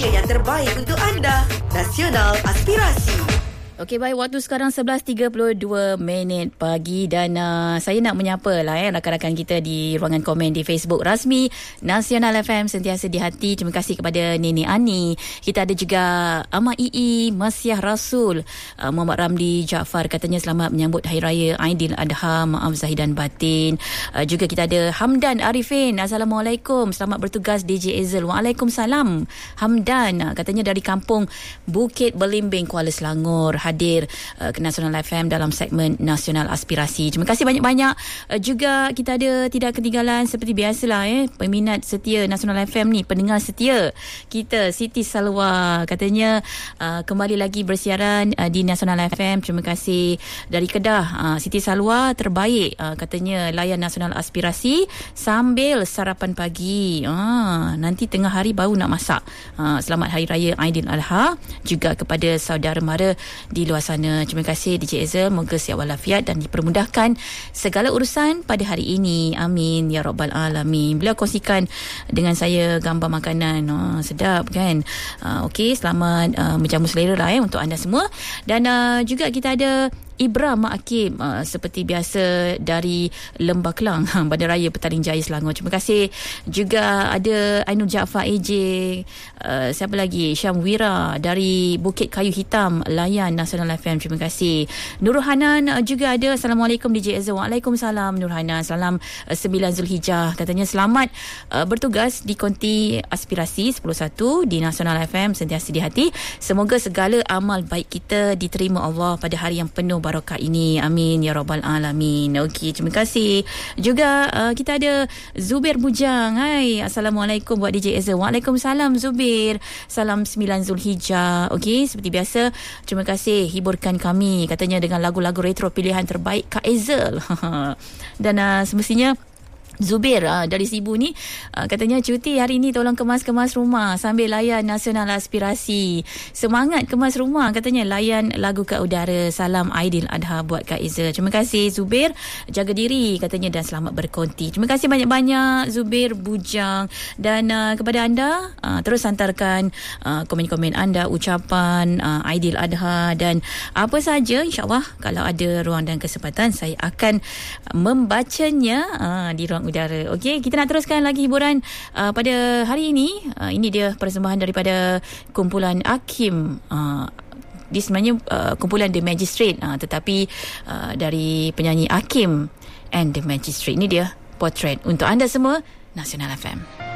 yang terbaik untuk anda. Nasional Aspirasi. Okey, baik, waktu sekarang 11.32 pagi dan saya nak menyapa lah rakan-rakan kita di ruangan komen di Facebook rasmi Nasional FM Sentiasa di Hati. Terima kasih kepada Nenek Ani. Kita ada juga Ahmad Ii, Masyah Rasul, Muhammad Ramli Jaafar katanya selamat menyambut Hari Raya Aidil Adha, maaf zahir dan batin. Juga kita ada Hamdan Arifin, Assalamualaikum, selamat bertugas DJ Ezel. Waalaikumsalam. Hamdan katanya dari kampung Bukit Belimbing, Kuala Selangor, hadir ke Nasional FM dalam segmen Nasional Aspirasi. Terima kasih banyak-banyak. Juga kita ada tidak ketinggalan seperti biasalah peminat setia Nasional FM ni, pendengar setia kita, Siti Salwa katanya kembali lagi bersiaran di Nasional FM. Terima kasih dari Kedah. Siti Salwa terbaik katanya layan Nasional Aspirasi sambil sarapan pagi. Nanti tengah hari baru nak masak. Selamat Hari Raya Aidil Adha juga kepada saudara mara di luar sana. Terima kasih DJ Ezel, moga sihat walafiat dan dipermudahkan segala urusan pada hari ini. Amin ya rabbal alamin. Beliau kongsikan dengan saya gambar makanan. Sedap kan? Okey, selamat menjamu selera lah untuk anda semua. Dan juga kita ada Ibra Mak Akib seperti biasa dari Lembah Kelang, Bandaraya Petaling Jaya, Selangor. Terima kasih. Juga ada Ainul Jaafar AJ, siapa lagi? Syam Wira dari Bukit Kayu Hitam, layan Nasional FM. Terima kasih. Nurul Hanan juga ada. Assalamualaikum DJ Azhar. Waalaikumsalam Nur Hanan. Salam 9 Zulhijjah. Katanya selamat bertugas di konti Aspirasi 101 di Nasional FM Sentiasa di Hati. Semoga segala amal baik kita diterima Allah pada hari yang penuh barakah ini. Amin ya rabbal alamin. Okey, terima kasih. Juga kita ada Zubir Bujang. Hai, Assalamualaikum buat DJ Ezra. Waalaikumsalam Zubir. Salam 9 Zulhijjah. Okey, seperti biasa, terima kasih hiburkan kami katanya dengan lagu-lagu retro pilihan terbaik Kak Ezel. Dan semestinya Zubir dari Sibu ni katanya cuti hari ni tolong kemas-kemas rumah sambil layan Nasional Aspirasi. Semangat kemas rumah katanya, layan lagu kat udara. Salam Aidil Adha buat Kak Iza. Terima kasih Zubir, jaga diri katanya dan selamat berkonti. Terima kasih banyak-banyak Zubir Bujang. Dan kepada anda terus hantarkan komen-komen anda, ucapan Aidil Adha dan apa saja, insyaAllah kalau ada ruang dan kesempatan saya akan membacanya di ruang udara. Okey, kita nak teruskan lagi hiburan pada hari ini. Ini dia persembahan daripada kumpulan Hakim. Dia sebenarnya kumpulan The Magistrate, tetapi dari penyanyi Hakim and The Magistrate. Ini dia Portrait untuk anda semua, Nasional FM.